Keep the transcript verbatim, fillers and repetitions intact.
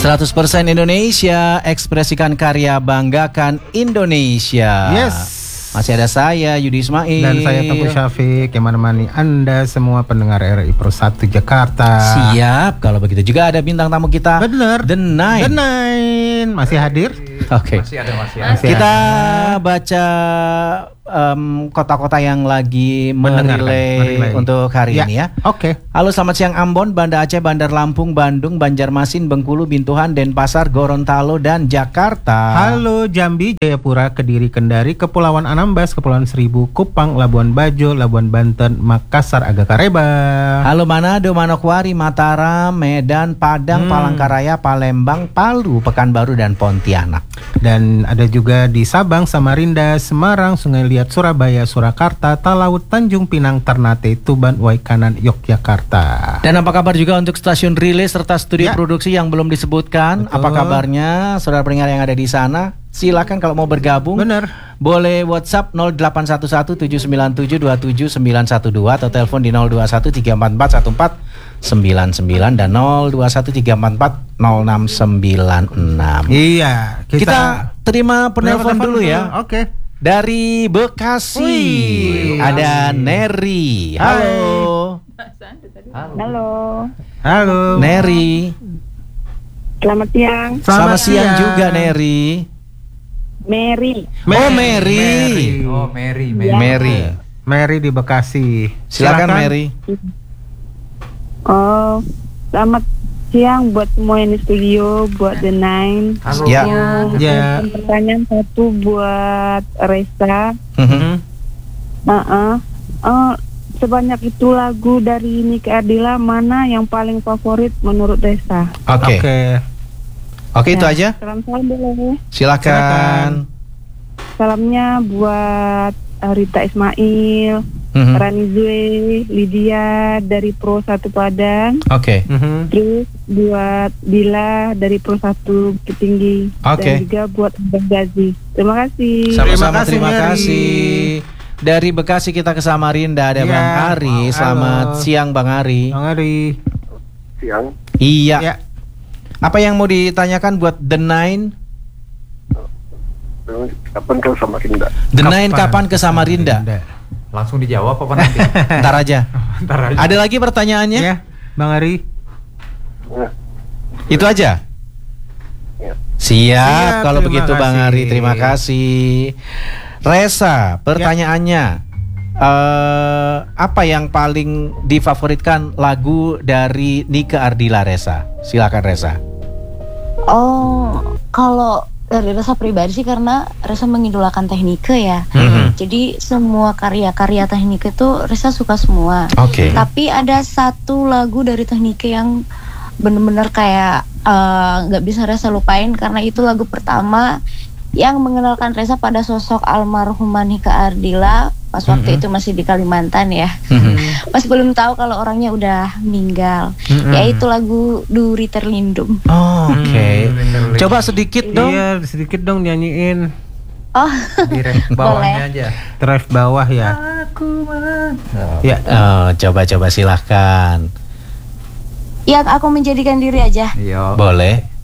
seratus persen Indonesia, ekspresikan karya, banggakan Indonesia. Yes. Masih ada saya, Yudi Ismail. Dan saya Teguh Syafiq yang menemani Anda semua pendengar R I Pro satu Jakarta. Siap, kalau begitu juga ada bintang tamu kita. Bener. The Nine. The Nine masih hadir. Oke. Okay. Masih ada, masih ada. Kita baca um, kota-kota yang lagi merilai untuk hari ya. ini ya. Oke. Okay. Halo, selamat siang Ambon, Banda Aceh, Bandar Lampung, Bandung, Banjarmasin, Bengkulu, Bintuhan, Denpasar, Gorontalo, dan Jakarta. Halo Jambi, Jayapura, Kediri, Kendari, Kepulauan Anambas, Kepulauan Seribu, Kupang, Labuan Bajo, Labuan Banten, Makassar, Agakareba. Halo Manado, Manokwari, Mataram, Medan, Padang, hmm. Palangkaraya, Palembang, Palu, Pekanbaru, dan Pontianak. Dan ada juga di Sabang, Samarinda, Semarang, Sungai Liat, Surabaya, Surakarta, Talaut, Tanjung Pinang, Ternate, Tuban, Waikanan, Yogyakarta. Dan apa kabar juga untuk stasiun relay serta studio ya. produksi yang belum disebutkan? Betul. Apa kabarnya saudara pendengar yang ada di sana? Silakan kalau mau bergabung. Bener. Boleh WhatsApp nol delapan satu satu tujuh sembilan tujuh dua tujuh sembilan satu dua atau telepon di nol dua satu tiga empat empat satu empat sembilan sembilan dan nol dua satu tiga empat empat nol enam sembilan enam. Iya, kita, kita terima penelpon dulu ya. Oke. Okay. Dari Bekasi. Wih, ada Neri. Halo. Halo. Halo. Neri. Selamat siang. Selamat, Selamat siang. siang juga Neri. Mary. Oh Mary. Mary. Oh Mary. Mary. Ya. Mary. Mary di Bekasi. Silakan, Silakan Mary. Oh, selamat siang buat semua yang di studio, buat The Nine. Halo. Ya. Ya. Pertanyaan satu buat Reza. Mm-hmm. Uh-uh. Uh, sebanyak itu lagu dari Nike Ardila, mana yang paling favorit menurut Reza? Oke. Okay. Oke. Okay. Oke, okay, ya, itu aja. Salam-salam dulu. Silakan. Salamnya buat Rita Ismail, mm-hmm. Rani Zue, Lydia dari Pro satu Padang. Oke. Okay. Mm-hmm. Terus buat Dila dari Pro satu Bukit Tinggi. Oke. Okay. Dan juga buat Abang Gazi. Terima kasih. Sama-sama, terima Mary. kasih. Dari Bekasi kita ke Samarinda ada ya. Bang Ari. Wow. Selamat Halo. siang Bang Ari. Bang Ari. Siang. Iya. Ya. Apa yang mau ditanyakan buat The Nine? Kapan ke Samarinda? The Nine kapan ke Samarinda? Langsung dijawab apa nanti? Ntar aja. Ntar aja. Ada lagi pertanyaannya? Ya, Bang Ari. Ya. Itu aja. Ya. Siap, ya, kalau begitu kasih. Bang Ari, terima kasih. Reza, pertanyaannya. Ya. Uh, apa yang paling difavoritkan lagu dari Nike Ardila, Reza? Silakan Reza. Oh, kalau dari Reza pribadi sih karena Reza mengidolakan Teknike ya. Mm-hmm. Jadi semua karya-karya Teknike itu Reza suka semua. Oke. Okay. Tapi ada satu lagu dari Teknike yang benar-benar kayak nggak uh, bisa Reza lupain karena itu lagu pertama yang mengenalkan Reza pada sosok almarhumah Nike Ardila pas mm-hmm. waktu itu masih di Kalimantan ya. Mm-hmm. Pas belum tahu kalau orangnya udah meninggal. Mm-hmm. Yaitu lagu Duri Terlindung. Oh, oke. Okay. Hmm, coba sedikit dong. Iya, sedikit dong nyanyiin. Oh. Di ref bawahnya aja. Ref bawah ya. Aku man. Oh. Ya. Oh, coba-coba silahkan. Yang aku menjadikan diri aja. Iya. Boleh.